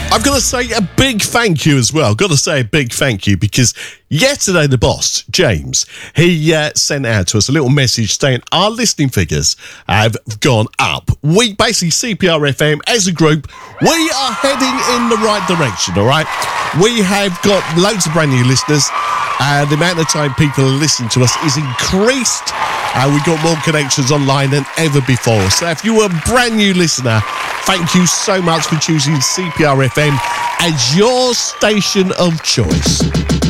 I've got to say a big thank you as well. Got to say a big thank you because yesterday the boss, James, he sent out to us a little message saying our listening figures have gone up. We basically, CPR FM as a group, we are heading in the right direction, all right? We have got loads of brand new listeners. The amount of time people are listening to us is increased. We've got more connections online than ever before. So if you are a brand new listener, thank you so much for choosing CPR FM as your station of choice.